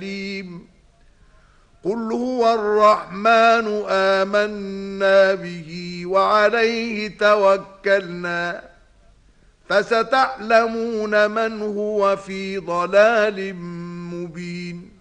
قل هو الرحمن آمنا به وعليه توكلنا فستعلمون من هو في ضلال مبين.